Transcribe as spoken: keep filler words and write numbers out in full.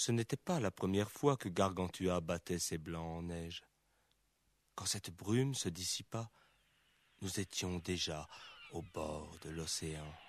Ce n'était pas la première fois que Gargantua battait ses blancs en neige. Quand cette brume se dissipa, nous étions déjà au bord de l'océan.